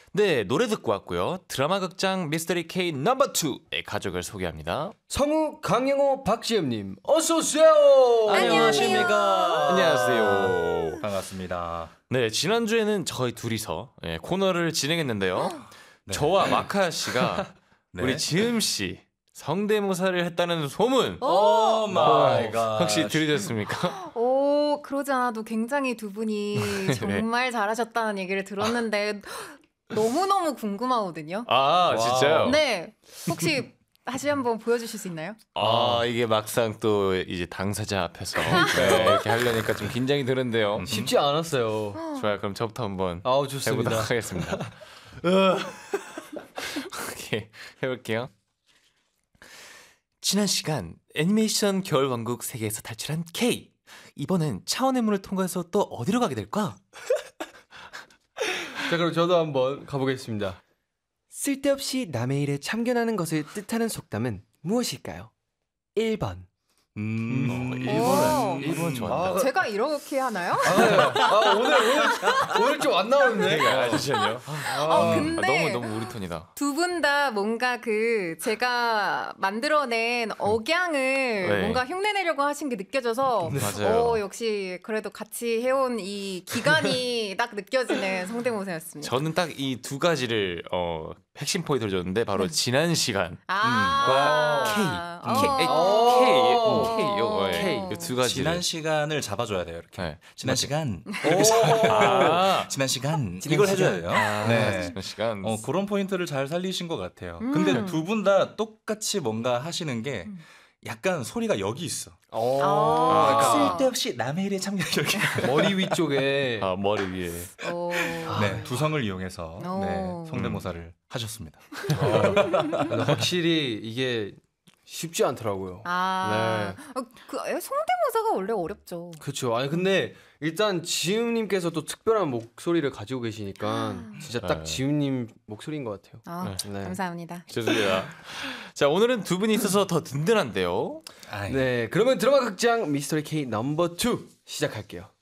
네, 노래 듣고 왔고요. 드라마 극장 미스터리 K 넘버 2의 가족을 소개합니다. 성우 강영호 박지엽님 어서 오세요. 안녕하십니까. 안녕하세요. 반갑습니다. 네, 지난주에는 저희 둘이서 코너를 진행했는데요. 네. 저와 마카 씨가 네. 우리 지음 씨 성대모사를 했다는 소문. 오 마이 갓. 혹시 들으셨습니까? 오, 그러지 않아도 굉장히 두 분이 정말 잘하셨다는 얘기를 들었는데 너무너무 궁금하거든요. 아, 진짜요? 네. 혹시 다시 한번 보여주실 수 있나요? 아, 이게 막상 또 이제 당사자 앞에서 네, 이렇게 하려니까 좀 긴장이 되는데요. 쉽지 않았어요. 좋아요. 그럼 저부터 한번 아우 좋습니다. 해보도록 하겠습니다. 오케이, 해볼게요. 지난 시간 애니메이션 겨울왕국 세계에서 탈출한 K. 이번엔 차원의 문을 통과해서 또 어디로 가게 될까? 자 그럼 저도 한번 가보겠습니다. 쓸데없이 남의 일에 참견하는 것을 뜻하는 속담은 무엇일까요? 1번 1번 좋아한다. 제가 이렇게 하나요? 오늘 좀 안 나오는데. 아시잖아요. 근데 너무 우리 톤이다. 두 분 다 뭔가 제가 만들어낸 억양을 뭔가 흉내내려고 하신 게 느껴져서 맞아요. 역시 그래도 같이 해온 이 기간이 딱 느껴지는 성대모사였습니다. 저는 딱 이 두 가지를 핵심 포인트를 줬는데 바로 지난 시간 K 이 두 가지. 지난 시간을 잡아줘야 돼요. 이렇게. 네. 지난 시간. 지난 시간. 이걸 해줘야 돼요. 네. 지난 시간. 그런 포인트를 잘 살리신 것 같아요. 근데 두 분 다 똑같이 뭔가 하시는 게 약간 소리가 여기 있어. 쓸데없이 남의 일에 참견 여기. 머리 위쪽에. 머리 위에. 네, 두성을 이용해서 성대모사를 하셨습니다. 확실히 이게 쉽지 않더라고요. 성대모사가 원래 어렵죠. 그렇죠. 아니 근데 일단 지음님께서 또 특별한 목소리를 가지고 계시니까 진짜 딱 지음님 목소리인 것 같아요. 네. 감사합니다. 죄송해요. 자, 오늘은 두 분이 있어서 더 든든한데요. 네, 그러면 드라마 극장 미스터리 K 넘버 2 시작할게요.